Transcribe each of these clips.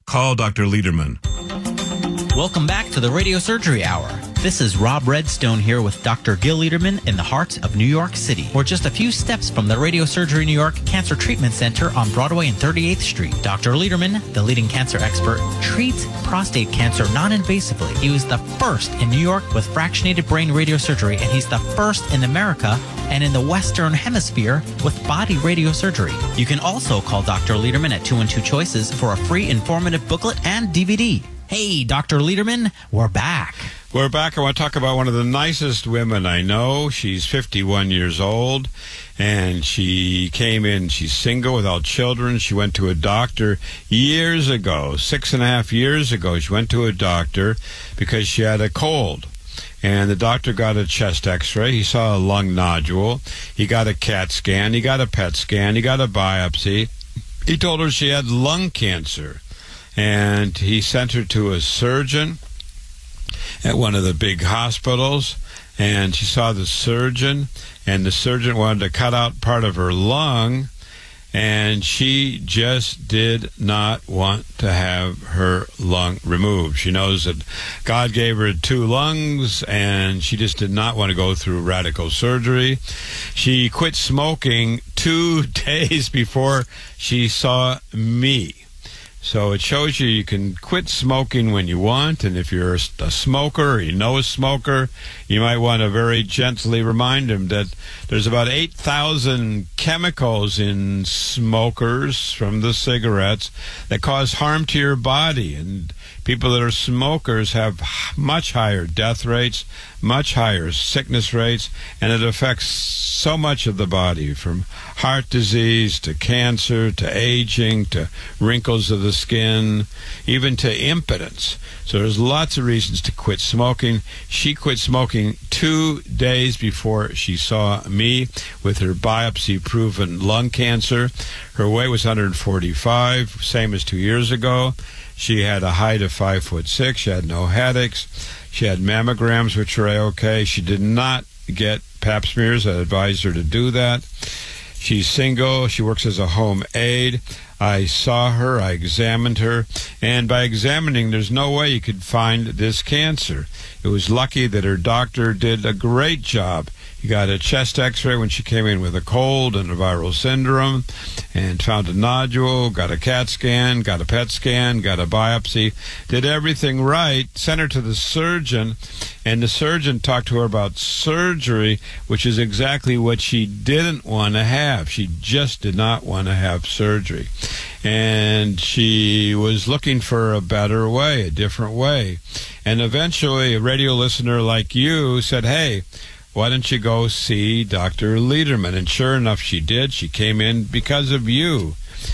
Call Dr. Lederman. Welcome back to the Radio Surgery Hour. This is Rob Redstone here with Dr. Gil Lederman in the heart of New York City. We're just a few steps from the Radio Surgery New York Cancer Treatment Center on Broadway and 38th Street. Dr. Lederman, the leading cancer expert, treats prostate cancer non-invasively. He was the first in New York with fractionated brain radiosurgery, and he's the first in America and in the Western Hemisphere with body radiosurgery. You can also call Dr. Lederman at 212 Choices for a free informative booklet and DVD. Hey, Dr. Lederman, we're back. We're back. I want to talk about one of the nicest women I know. She's 51 years old, and she came in. She's single without children. She went to a doctor years ago, 6.5 years ago. She went to a doctor because she had a cold. And the doctor got a chest x-ray. He saw a lung nodule. He got a CAT scan. He got a PET scan. He got a biopsy. He told her she had lung cancer. And he sent her to a surgeon at one of the big hospitals, and she saw the surgeon, and the surgeon wanted to cut out part of her lung, and she just did not want to have her lung removed. She knows that God gave her 2 lungs, and she just did not want to go through radical surgery. She quit smoking 2 days before she saw me. So it shows you can quit smoking when you want, and if you're a smoker or you know a smoker, you might want to very gently remind him that there's about 8,000 chemicals in smokers from the cigarettes that cause harm to your body, and people that are smokers have much higher death rates, much higher sickness rates, and it affects so much of the body, from heart disease to cancer to aging to wrinkles of the skin, even to impotence. So there's lots of reasons to quit smoking. She quit smoking 2 days before she saw me with her biopsy-proven lung cancer. Her weight was 145, same as 2 years ago. She had a height of 5'6". She had no headaches. She had mammograms, which were okay. She did not get pap smears. I advised her to do that. She's single. She works as a home aide. I saw her. I examined her. And by examining, there's no way you could find this cancer. It was lucky that her doctor did a great job. He got a chest x-ray when she came in with a cold and a viral syndrome and found a nodule, got a CAT scan, got a PET scan, got a biopsy, did everything right, sent her to the surgeon, and the surgeon talked to her about surgery, which is exactly what she didn't want to have. She just did not want to have surgery. And she was looking for a better way, a different way. And eventually a radio listener like you said, hey, why don't you go see Dr. Lederman? And sure enough, she did. She came in because of you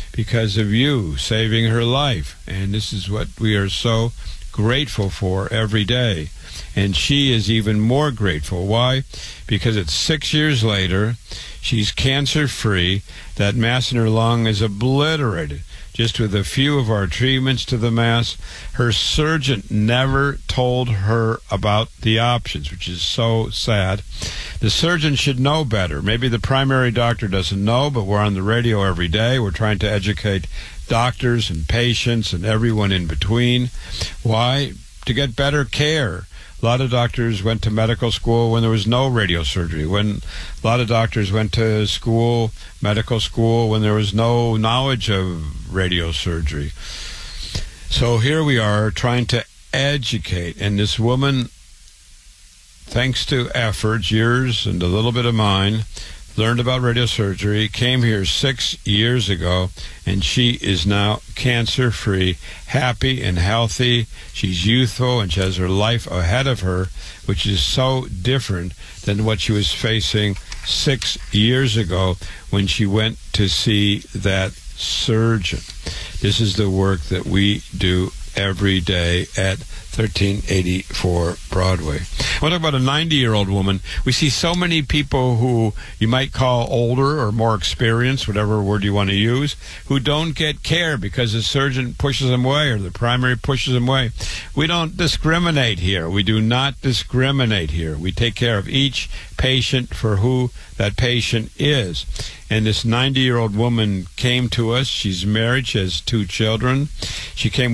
saving her life. And this is what we are so grateful for every day. And she is even more grateful. Why? Because it's 6 years later. She's cancer-free. That mass in her lung is obliterated just with a few of our treatments to the mass. Her surgeon never told her about the options, which is so sad. The surgeon should know better. Maybe the primary doctor doesn't know, but we're on the radio every day. We're trying to educate doctors and patients and everyone in between. Why? To get better care. A lot of doctors went to medical school when there was no radiosurgery. When a lot of doctors went to school, medical school, when there was no knowledge of radiosurgery. So here we are trying to educate. And this woman, thanks to efforts, yours and a little bit of mine, learned about radiosurgery, came here 6 years ago, and she is now cancer-free, happy and healthy. She's youthful, and she has her life ahead of her, which is so different than what she was facing 6 years ago when she went to see that surgeon. This is the work that we do every day at 1384 Broadway. I want to talk about a 90-year-old woman. We see so many people who you might call older or more experienced, whatever word you want to use, who don't get care because the surgeon pushes them away or the primary pushes them away. We don't discriminate here. We do not discriminate here. We take care of each patient for who that patient is. And this 90-year-old woman came to us. She's married. She has 2 children. She came